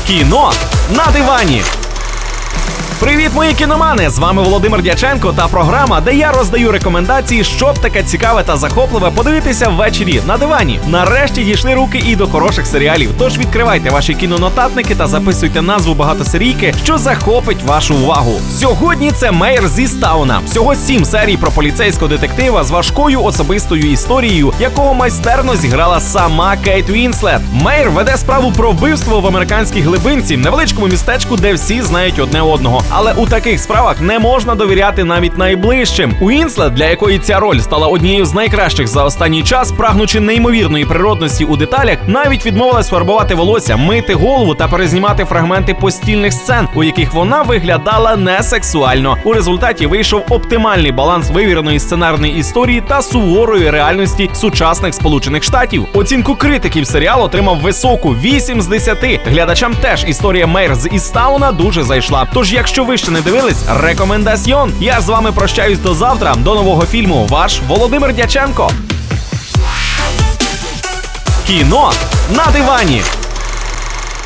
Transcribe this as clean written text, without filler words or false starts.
Кіно на дивані. Привіт, мої кіномани! З вами Володимир Дяченко та програма, де я роздаю рекомендації, що б таке цікаве та захопливе подивитися ввечері на дивані. Нарешті дійшли руки і до хороших серіалів. Тож відкривайте ваші кінонотатники та записуйте назву багатосерійки, що захопить вашу увагу. Сьогодні це Мейер з Істауна. Всього 7 серій про поліцейського детектива з важкою особистою історією, якого майстерно зіграла сама Кейт Уінслет. Мейер веде справу про вбивство в американській глибинці, невеличкому містечку, де всі знають одне одного. Але у таких справах не можна довіряти навіть найближчим. Уінслет, для якої ця роль стала однією з найкращих за останній час, прагнучи неймовірної природності у деталях, навіть відмовилась фарбувати волосся, мити голову та перезнімати фрагменти постільних сцен, у яких вона виглядала несексуально. У результаті вийшов оптимальний баланс вивіреної сценарної історії та суворої реальності сучасних Сполучених Штатів. Оцінку критиків серіал отримав високу 8 з 10. Глядачам теж історія Мейер з Істауна дуже зайшла. Тож, якщо ви ще не дивились, рекомендаціон. Я з вами прощаюсь до завтра. До нового фільму. Ваш Володимир Дяченко. Кіно на дивані.